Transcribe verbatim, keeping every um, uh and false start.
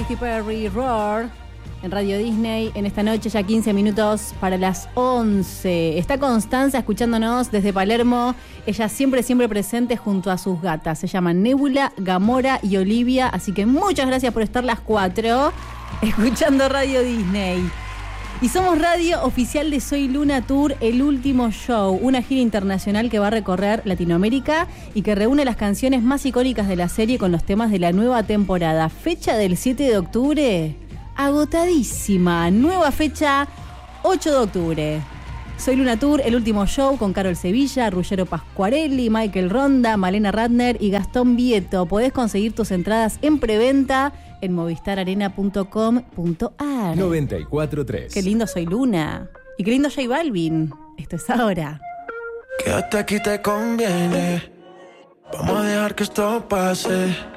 Katy Perry, Roar, en Radio Disney. En esta noche ya quince minutos para las once. Está Constanza escuchándonos desde Palermo. Ella siempre, siempre presente junto a sus gatas. Se llaman Nebula, Gamora y Olivia. Así que muchas gracias por estar las cuatro escuchando Radio Disney. Y somos radio oficial de Soy Luna Tour, el último show, una gira internacional que va a recorrer Latinoamérica y que reúne las canciones más icónicas de la serie con los temas de la nueva temporada. Fecha del siete de octubre, agotadísima. Nueva fecha, ocho de octubre. Soy Luna Tour, el último show con Carol Sevilla, Ruggero Pasquarelli, Michael Ronda, Malena Ratner y Gastón Vieto. Podés conseguir tus entradas en preventa en movistar arena punto com punto ar. noventa y cuatro punto tres. Qué lindo Soy Luna. Y qué lindo J Balvin. Esto es ahora. Quédate aquí, te conviene. Vamos a dejar que esto pase.